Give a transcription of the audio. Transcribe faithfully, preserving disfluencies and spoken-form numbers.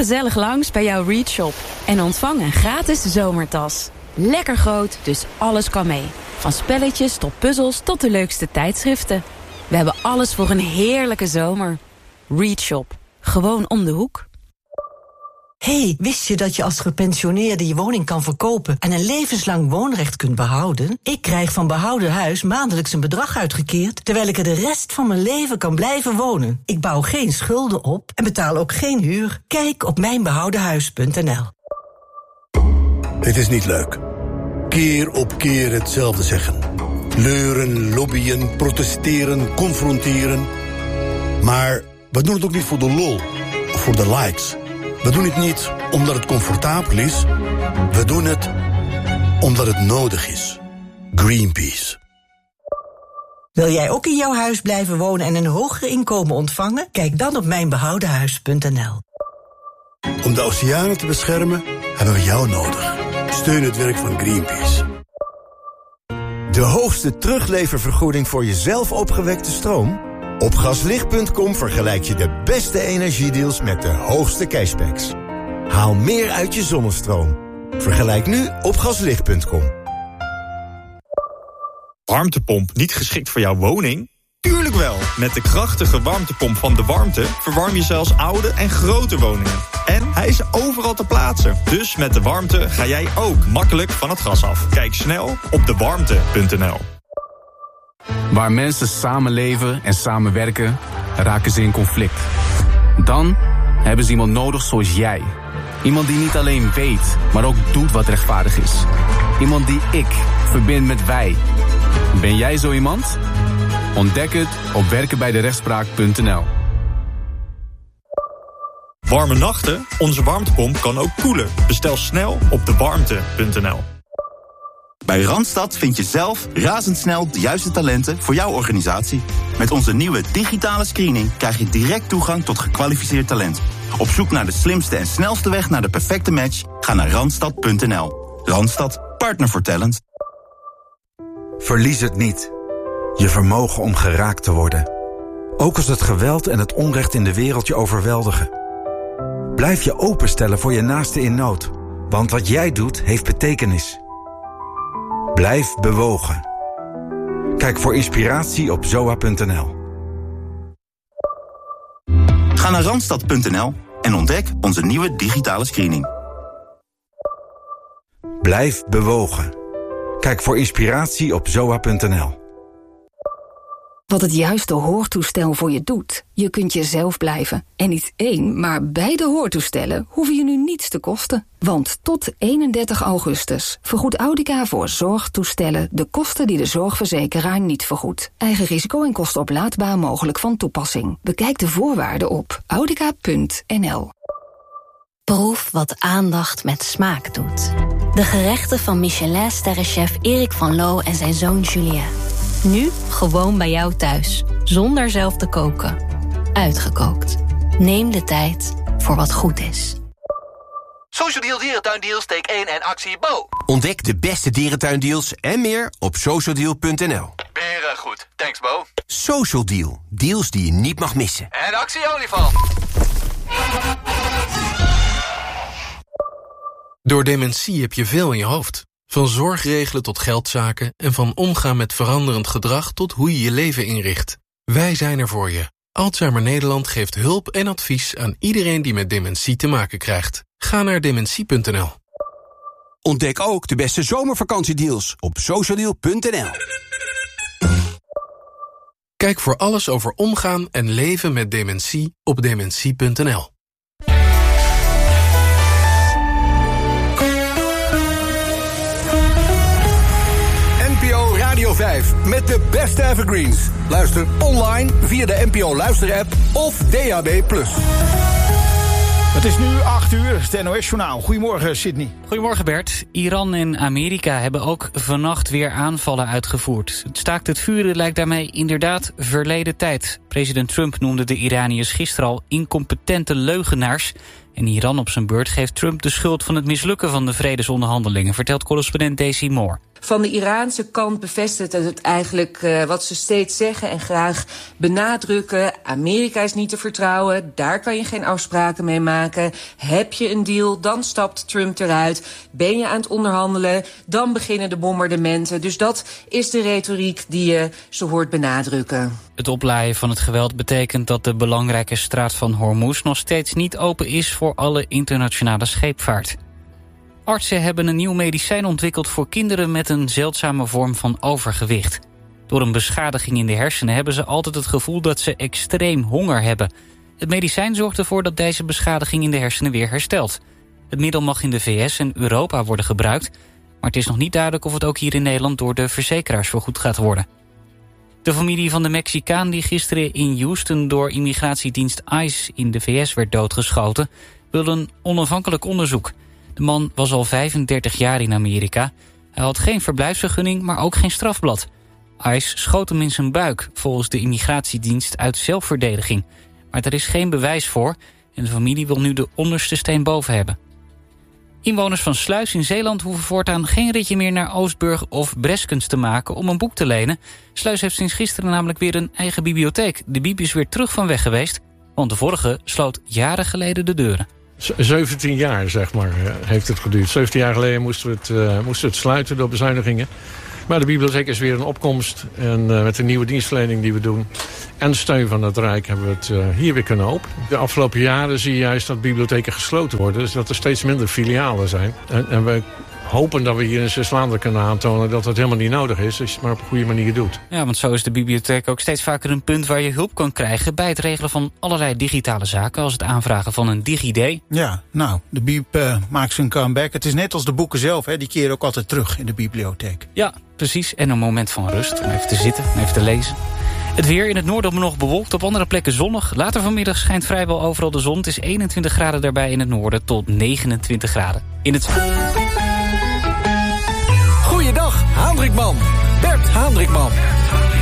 gezellig langs bij jouw Reach Shop en ontvang een gratis zomertas. Lekker groot, dus alles kan mee. Van spelletjes tot puzzels tot de leukste tijdschriften. We hebben alles voor een heerlijke zomer. Reach Shop. Gewoon om de hoek. Hey, wist je dat je als gepensioneerde je woning kan verkopen en een levenslang woonrecht kunt behouden? Ik krijg van Behouden Huis maandelijks een bedrag uitgekeerd, terwijl ik er de rest van mijn leven kan blijven wonen. Ik bouw geen schulden op en betaal ook geen huur. Kijk op mijn behouden huis punt n l. Het is niet leuk. Keer op keer hetzelfde zeggen. Leuren, lobbyen, protesteren, confronteren. Maar we doen het ook niet voor de lol of voor de likes. We doen het niet omdat het comfortabel is. We doen het omdat het nodig is. Greenpeace. Wil jij ook in jouw huis blijven wonen en een hoger inkomen ontvangen? Kijk dan op mijn behouden huis punt n l. Om de oceanen te beschermen hebben we jou nodig. Steun het werk van Greenpeace. De hoogste terugleververgoeding voor je zelf opgewekte stroom? Op gaslicht punt com vergelijk je de beste energiedeals met de hoogste cashbacks. Haal meer uit je zonnestroom. Vergelijk nu op gaslicht punt com. Warmtepomp niet geschikt voor jouw woning? Tuurlijk wel! Met de krachtige warmtepomp van De Warmte verwarm je zelfs oude en grote woningen. En hij is overal te plaatsen. Dus met De Warmte ga jij ook makkelijk van het gas af. Kijk snel op de warmte punt n l. Waar mensen samenleven en samenwerken, raken ze in conflict. Dan hebben ze iemand nodig zoals jij. Iemand die niet alleen weet, maar ook doet wat rechtvaardig is. Iemand die ik verbind met wij. Ben jij zo iemand? Ontdek het op werken bij de rechtspraak punt n l. Warme nachten? Onze warmtepomp kan ook koelen. Bestel snel op de warmte punt n l. Bij Randstad vind je zelf razendsnel de juiste talenten voor jouw organisatie. Met onze nieuwe digitale screening krijg je direct toegang tot gekwalificeerd talent. Op zoek naar de slimste en snelste weg naar de perfecte match? Ga naar randstad punt n l. Randstad, partner voor talent. Verlies het niet. Je vermogen om geraakt te worden. Ook als het geweld en het onrecht in de wereld je overweldigen. Blijf je openstellen voor je naaste in nood. Want wat jij doet, heeft betekenis. Blijf bewogen. Kijk voor inspiratie op zoa punt n l. Ga naar randstad punt n l en ontdek onze nieuwe digitale screening. Blijf bewogen. Kijk voor inspiratie op zoa punt n l. Wat het juiste hoortoestel voor je doet. Je kunt jezelf blijven. En niet één, maar beide hoortoestellen hoeven je nu niets te kosten. Want tot eenendertig augustus vergoedt Audica voor zorgtoestellen de kosten die de zorgverzekeraar niet vergoedt. Eigen risico en kosten oplaadbaar mogelijk van toepassing. Bekijk de voorwaarden op audica punt n l. Proef wat aandacht met smaak doet. De gerechten van Michelin-sterrenchef Erik van Loo en zijn zoon Julien. Nu gewoon bij jou thuis, zonder zelf te koken. Uitgekookt. Neem de tijd voor wat goed is. Social Deal Dierentuindeals, take één en actie Bo. Ontdek de beste dierentuindeals en meer op social deal punt n l. Beren goed, thanks Bo. Social Deal, deals die je niet mag missen. En actie olifant. Door dementie heb je veel in je hoofd. Van zorgregelen tot geldzaken en van omgaan met veranderend gedrag tot hoe je je leven inricht. Wij zijn er voor je. Alzheimer Nederland geeft hulp en advies aan iedereen die met dementie te maken krijgt. Ga naar dementie punt n l. Ontdek ook de beste zomervakantiedeals op social deal punt n l. Kijk voor alles over omgaan en leven met dementie op dementie punt n l. Radio vijf met de beste evergreens. Luister online via de N P O Luister-app of D A B plus. Het is nu acht uur, het N O S-journaal. Goedemorgen, Sydney. Goedemorgen, Bert. Iran en Amerika hebben ook vannacht weer aanvallen uitgevoerd. Het staakt het vuren lijkt daarmee inderdaad verleden tijd. President Trump noemde de Iraniërs gisteren al incompetente leugenaars. En Iran op zijn beurt geeft Trump de schuld van het mislukken van de vredesonderhandelingen, vertelt correspondent Daisy Moore. Van de Iraanse kant bevestigt het eigenlijk uh, wat ze steeds zeggen en graag benadrukken. Amerika is niet te vertrouwen, daar kan je geen afspraken mee maken. Heb je een deal, dan stapt Trump eruit. Ben je aan het onderhandelen, dan beginnen de bombardementen. Dus dat is de retoriek die je zo hoort benadrukken. Het oplaaien van het geweld betekent dat de belangrijke straat van Hormuz nog steeds niet open is voor alle internationale scheepvaart. Artsen hebben een nieuw medicijn ontwikkeld voor kinderen met een zeldzame vorm van overgewicht. Door een beschadiging in de hersenen hebben ze altijd het gevoel dat ze extreem honger hebben. Het medicijn zorgt ervoor dat deze beschadiging in de hersenen weer herstelt. Het middel mag in de V S en Europa worden gebruikt, maar het is nog niet duidelijk of het ook hier in Nederland door de verzekeraars vergoed gaat worden. De familie van de Mexicaan die gisteren in Houston door immigratiedienst ICE in de V S werd doodgeschoten, wil een onafhankelijk onderzoek. De man was al vijfendertig jaar in Amerika. Hij had geen verblijfsvergunning, maar ook geen strafblad. ICE schoot hem in zijn buik, volgens de immigratiedienst uit zelfverdediging. Maar er is geen bewijs voor en de familie wil nu de onderste steen boven hebben. Inwoners van Sluis in Zeeland hoeven voortaan geen ritje meer naar Oostburg of Breskens te maken om een boek te lenen. Sluis heeft sinds gisteren namelijk weer een eigen bibliotheek. De Bieb is weer terug van weg geweest, want de vorige sloot jaren geleden de deuren. zeventien jaar, zeg maar, heeft het geduurd. zeventien jaar geleden moesten we het, uh, moesten we het sluiten door bezuinigingen. Maar de bibliotheek is weer een opkomst. En uh, met de nieuwe dienstverlening die we doen en de steun van het Rijk hebben we het uh, hier weer kunnen openen. De afgelopen jaren zie je juist dat bibliotheken gesloten worden. Dus dat er steeds minder filialen zijn. En, en we hopen dat we hier in Zeeuws-Vlaanderen kunnen aantonen dat het helemaal niet nodig is, als je het maar op een goede manier doet. Ja, want zo is de bibliotheek ook steeds vaker een punt waar je hulp kan krijgen bij het regelen van allerlei digitale zaken, als het aanvragen van een DigiD. Ja, nou, de Bieb uh, maakt zijn comeback. Het is net als de boeken zelf, hè, die keren ook altijd terug in de bibliotheek. Ja, precies. En een moment van rust, om even te zitten, om even te lezen. Het weer in het noorden nog bewolkt, op andere plekken zonnig. Later vanmiddag schijnt vrijwel overal de zon. Het is eenentwintig graden daarbij in het noorden tot negenentwintig graden in het zuiden. Goeiedag, Haandrikman. Bert Haandrikman.